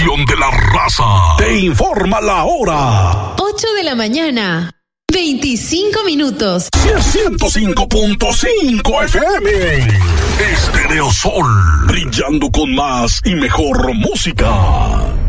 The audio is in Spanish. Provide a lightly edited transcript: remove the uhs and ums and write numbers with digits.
estación de la raza te informa la hora. 8 de la mañana, 25 minutos. 105.5 FM. Estereosol, brillando con más y mejor música.